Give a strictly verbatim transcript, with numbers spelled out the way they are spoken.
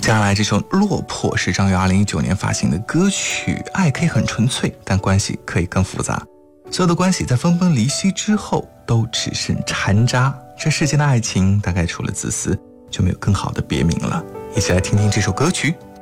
接下来这首《落魄》是张宇二零一九年发行的歌曲，爱可以很纯粹，但关系可以更复杂。所有的关系在分崩离析之后都只剩残渣，这世间的爱情大概除了自私就没有更好的别名了。一起来听听这首歌曲。